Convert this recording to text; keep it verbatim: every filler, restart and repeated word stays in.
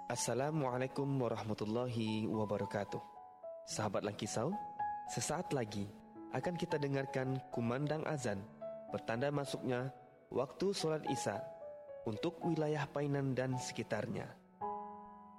Assalamualaikum warahmatullahi wabarakatuh. Sahabat Langkisau, sesaat lagi akan kita dengarkan kumandang azan bertanda masuknya waktu solat Isya untuk wilayah Painan dan sekitarnya.